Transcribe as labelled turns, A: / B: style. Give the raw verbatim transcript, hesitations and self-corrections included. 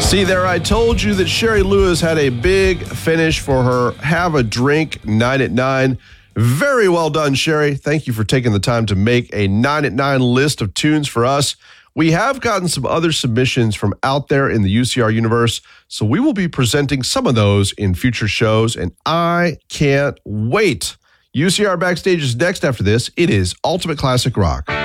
A: See there, I told you that Sherry Lewis had a big finish for her Have a Drink nine at nine. Very well done, Sherry. Thank you for taking the time to make a nine at nine list of tunes for us. We have gotten some other submissions from out there in the U C R universe, so we will be presenting some of those in future shows, and I can't wait. U C R Backstage is next after this. It is Ultimate Classic Rock.